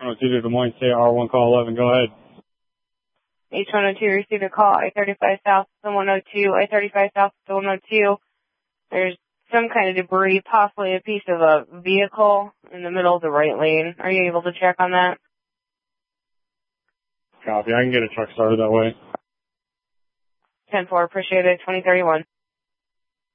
H102 to Des Moines, say R1 call 11, go ahead. H102 received a call, I-35 south to 102, I-35 south to 102. There's some kind of debris, possibly a piece of a vehicle in the middle of the right lane. Are you able to check on that? Copy, I can get a truck started that way. 10-4, appreciate it, 2031.